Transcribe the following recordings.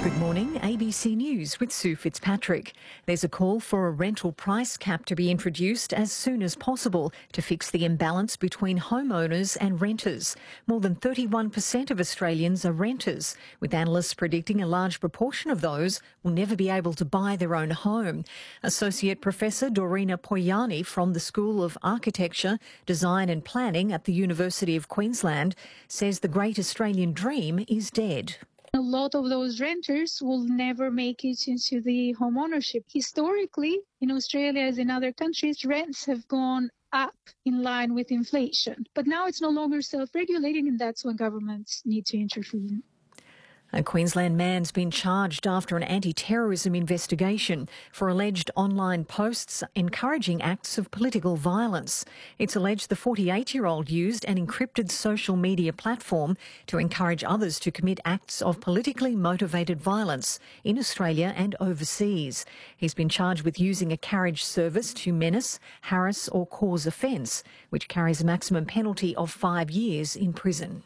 Good morning, ABC News with Sue Fitzpatrick. There's a call for a rental price cap to be introduced as soon as possible to fix the imbalance between homeowners and renters. More than 31% of Australians are renters, with analysts predicting a large proportion of those will never be able to buy their own home. Associate Professor Dorina Poyani from the School of Architecture, Design and Planning at the University of Queensland says the great Australian dream is dead. A lot of those renters will never make it into the home ownership. Historically, in Australia as in other countries, rents have gone up in line with inflation. But now it's no longer self-regulating, and that's when governments need to intervene. A Queensland man's been charged after an anti-terrorism investigation for alleged online posts encouraging acts of political violence. It's alleged the 48-year-old used an encrypted social media platform to encourage others to commit acts of politically motivated violence in Australia and overseas. He's been charged with using a carriage service to menace, harass or cause offence, which carries a maximum penalty of 5 years in prison.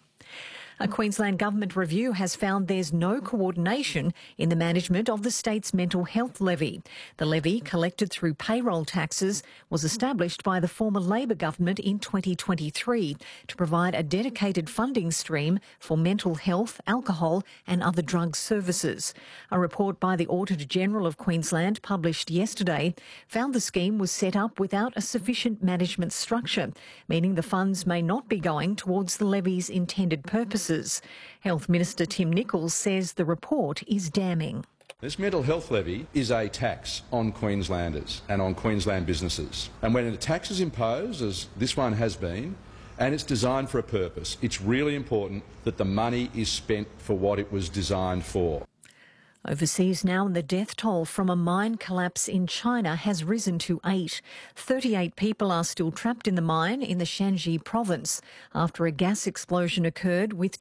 A Queensland government review has found there's no coordination in the management of the state's mental health levy. The levy, collected through payroll taxes, was established by the former Labor government in 2023 to provide a dedicated funding stream for mental health, alcohol and other drug services. A report by the Auditor-General of Queensland, published yesterday, found the scheme was set up without a sufficient management structure, meaning the funds may not be going towards the levy's intended purposes. Health Minister Tim Nicholls says the report is damning. This mental health levy is a tax on Queenslanders and on Queensland businesses. And when a tax is imposed, as this one has been, and it's designed for a purpose, it's really important that the money is spent for what it was designed for. Overseas now, the death toll from a mine collapse in China has risen to 8. 38 people are still trapped in the mine in the Shanxi province after a gas explosion occurred with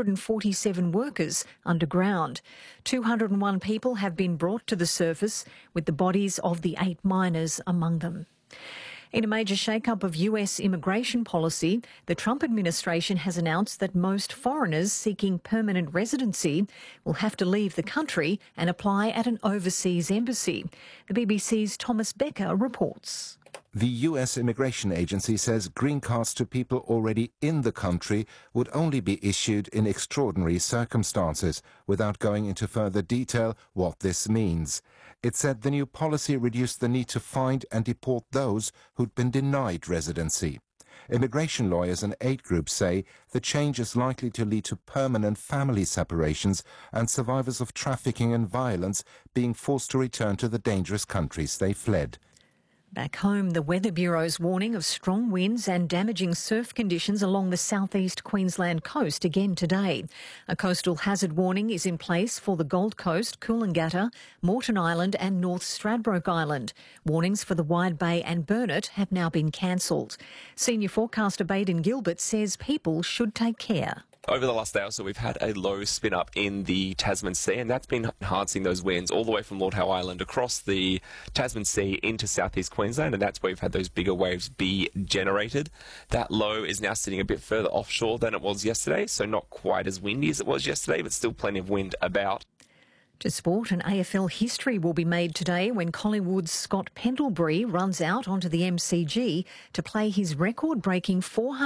247 workers underground. 201 people have been brought to the surface, with the bodies of the 8 miners among them. In a major shake-up of US immigration policy, the Trump administration has announced that most foreigners seeking permanent residency will have to leave the country and apply at an overseas embassy. The BBC's Thomas Becker reports. The US Immigration Agency says green cards to people already in the country would only be issued in extraordinary circumstances, without going into further detail what this means. It said the new policy reduced the need to find and deport those who'd been denied residency. Immigration lawyers and aid groups say the change is likely to lead to permanent family separations and survivors of trafficking and violence being forced to return to the dangerous countries they fled. Back home, the Weather Bureau's warning of strong winds and damaging surf conditions along the southeast Queensland coast again today. A coastal hazard warning is in place for the Gold Coast, Coolangatta, Moreton Island and North Stradbroke Island. Warnings for the Wide Bay and Burnett have now been cancelled. Senior forecaster Baden Gilbert says people should take care. Over the last day or so, we've had a low spin up in the Tasman Sea, and that's been enhancing those winds all the way from Lord Howe Island across the Tasman Sea into southeast Queensland, and that's where we've had those bigger waves be generated. That low is now sitting a bit further offshore than it was yesterday, so not quite as windy as it was yesterday, but still plenty of wind about. To sport, an AFL history will be made today when Collingwood's Scott Pendlebury runs out onto the MCG to play his record-breaking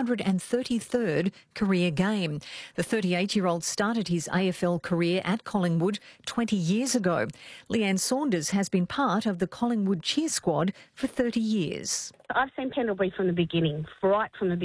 433rd career game. The 38-year-old started his AFL career at Collingwood 20 years ago. Leanne Saunders has been part of the Collingwood cheer squad for 30 years. I've seen Pendlebury from the beginning, right from the beginning.